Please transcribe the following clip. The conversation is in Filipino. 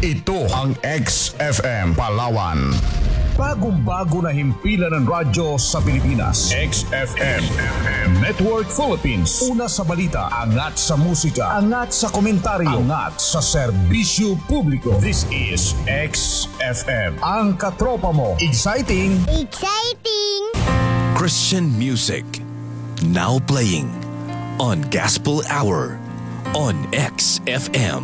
Ito ang XFM Palawan. Bagong-bago na himpilan ng radyo sa Pilipinas. XFM Network Philippines. Una sa balita, angat sa musika, angat sa komentaryo, angat sa serbisyo publiko. This is XFM. Ang katropa mo. Exciting! Exciting! Christian music. Now playing on Gospel Hour on XFM.